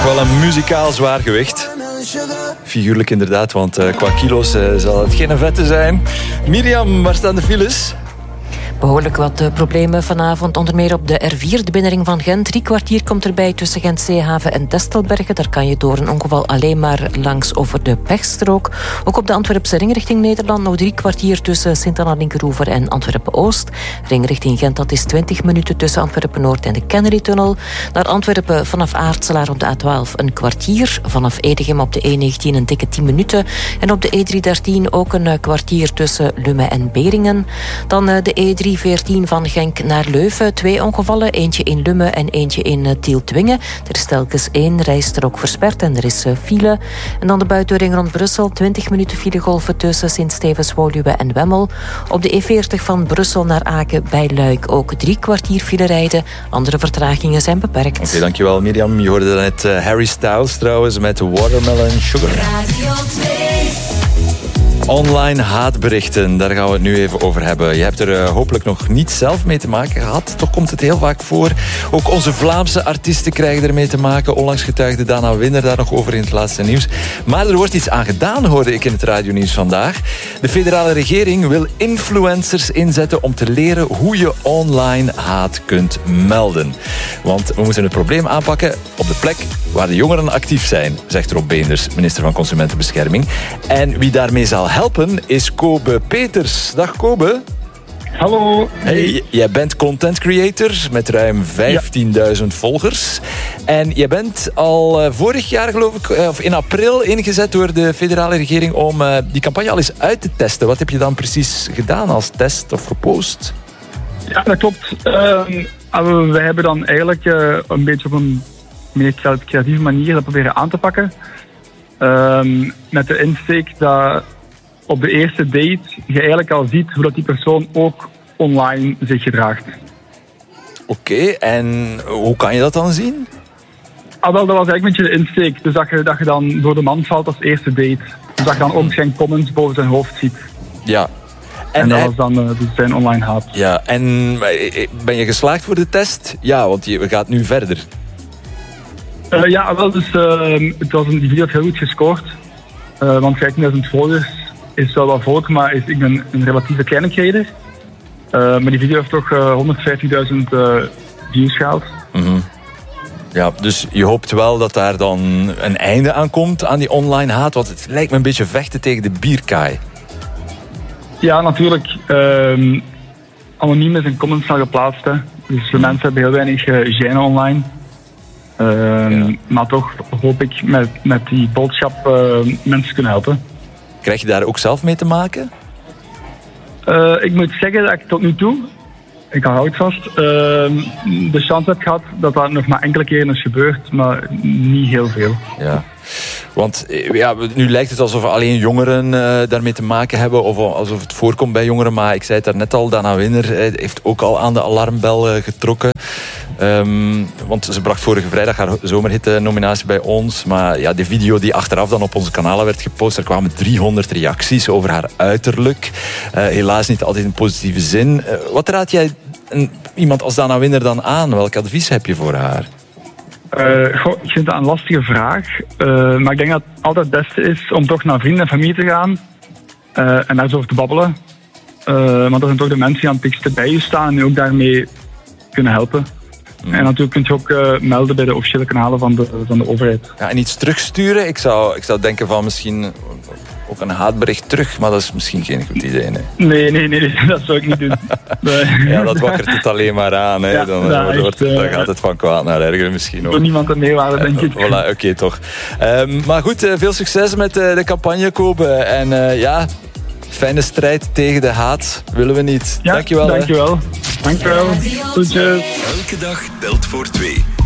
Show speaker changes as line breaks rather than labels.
wel een muzikaal zwaargewicht. Figuurlijk inderdaad, want qua kilo's zal het geen vette zijn. Mirjam, waar staan de files?
Behoorlijk wat problemen vanavond, onder meer op de R4, de binnenring van Gent. 3 kwartier komt erbij tussen Gent-Zeehaven en Destelbergen. Daar kan je door een ongeval alleen maar langs over de pechstrook. Ook op de Antwerpse ring richting Nederland nog 3 kwartier tussen Sint-Anna-Linkeroever en Antwerpen-Oost. Ring richting Gent, dat is 20 minuten tussen Antwerpen-Noord en de Kennedy-tunnel. Naar Antwerpen vanaf Aartselaar op de A12 een kwartier. Vanaf Edegem op de E19 een dikke 10 minuten. En op de E313 ook een kwartier tussen Lumme en Beringen. Dan de E314 van Genk naar Leuven. 2 ongevallen, eentje in Lumme en eentje in Tieltwingen. Er is telkens 1 rijstrook versperd en er is file. En dan de buitenring rond Brussel. 20 minuten filegolven tussen Sint-Stevens, Woluwe en Wemmel. Op de E40 van Brussel naar Aken bij Luik ook 3 kwartier file rijden. Andere vertragingen zijn beperkt.
Oké, dankjewel Mirjam. Je hoorde net Harry Styles trouwens met Watermelon Sugar.
Radio 2.
Online haatberichten, daar gaan we het nu even over hebben. Je hebt er hopelijk nog niet zelf mee te maken gehad. Toch komt het heel vaak voor. Ook onze Vlaamse artiesten krijgen ermee te maken. Onlangs getuigde Dana Winner daar nog over in het laatste nieuws. Maar er wordt iets aan gedaan, hoorde ik in het radionieuws vandaag. De federale regering wil influencers inzetten om te leren hoe je online haat kunt melden. Want we moeten het probleem aanpakken op de plek waar de jongeren actief zijn, zegt Rob Beenders, minister van Consumentenbescherming. En wie daarmee zal helpen is Kobe Peters. Dag Kobe.
Hallo.
Hey, jij bent content creator met ruim 15.000 volgers. En jij bent al vorig jaar, geloof ik, of in april ingezet door de federale regering om die campagne al eens uit te testen. Wat heb je dan precies gedaan als test of gepost?
Ja, dat klopt. Wij hebben dan eigenlijk een beetje op een meer creatieve manier dat proberen aan te pakken. Met de insteek dat op de eerste date je eigenlijk al ziet hoe dat die persoon ook online zich gedraagt.
Oké, en hoe kan je dat dan zien?
Wel, dat was eigenlijk een beetje de insteek. Dus dat je dan door de man valt als eerste date. Dus dat je dan ook zijn comments boven zijn hoofd ziet.
Ja.
En dat was dan dus zijn online haat.
Ja, en ben je geslaagd voor de test? Ja, want je gaat nu verder.
Ja, wel, dus die video heeft heel goed gescoord. Want 15.000 volgers is wel wat volk, maar ik ben een relatieve kleine creator. Maar die video heeft toch 150.000 views gehaald.
Mm-hmm. Ja, dus je hoopt wel dat daar dan een einde aan komt aan die online haat. Want het lijkt me een beetje vechten tegen de bierkaai.
Ja, natuurlijk. Anoniem is een comments al geplaatst. Hè. Dus de mensen hebben heel weinig gêne online. Maar toch hoop ik met die boodschap mensen kunnen helpen.
Krijg je daar ook zelf mee te maken?
Ik moet zeggen dat ik tot nu toe, ik hou het vast, de chance heb gehad dat dat nog maar enkele keren is gebeurd, maar niet heel veel.
Ja. Want ja, nu lijkt het alsof alleen jongeren daarmee te maken hebben, of alsof het voorkomt bij jongeren, maar ik zei het daarnet al, Dana Winner heeft ook al aan de alarmbel getrokken. Want ze bracht vorige vrijdag haar zomerhit-nominatie bij ons. Maar ja, de video die achteraf dan op onze kanalen werd gepost, er kwamen 300 reacties over haar uiterlijk. Helaas niet altijd in positieve zin. Wat raad jij iemand als Dana Winner dan aan? Welk advies heb je voor haar?
Ik vind dat een lastige vraag. Maar ik denk dat het altijd het beste is om toch naar vrienden en familie te gaan. En daar zo over te babbelen. Want dat zijn toch de mensen die aan het dichtste bij je staan en die ook daarmee kunnen helpen. En natuurlijk kun je ook melden bij de officiële kanalen van de overheid. Ja,
en iets terugsturen? Ik zou denken van misschien ook een haatbericht terug, maar dat is misschien geen goed idee.
Nee, dat zou ik niet doen. Nee.
Ja, dat wakkert het alleen maar aan. Hè. Dan gaat het van kwaad naar erger misschien ook.
Voor niemand een meewaarde, denk ik.
Voilà, oké, toch. Maar goed, veel succes met de campagne, Kobe. En fijne strijd tegen de haat willen we niet.
Ja, dankjewel. Dankjewel. Goedjes.
Elke dag telt voor 2.